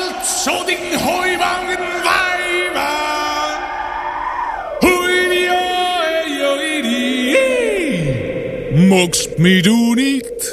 zu den Heuwagen Weiber. Hui, oi, oi, magst mich du nicht?